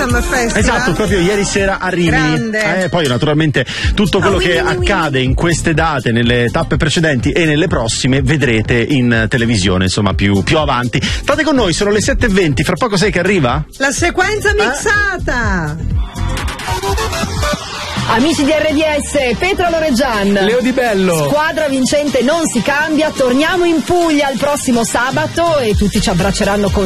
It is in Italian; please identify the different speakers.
Speaker 1: Summer Festival.
Speaker 2: Esatto, proprio ieri sera a Rimini. Poi naturalmente tutto quello che accade in queste date, nelle tappe precedenti e nelle prossime, vedrete in televisione, insomma, più avanti. State con noi, sono le 7:20, fra poco sai che arriva?
Speaker 1: La sequenza mixata.
Speaker 3: Amici di RDS, Petra Loreggian,
Speaker 4: Leo Di Bello.
Speaker 3: Squadra vincente non si cambia, torniamo in Puglia il prossimo sabato e tutti ci abbracceranno con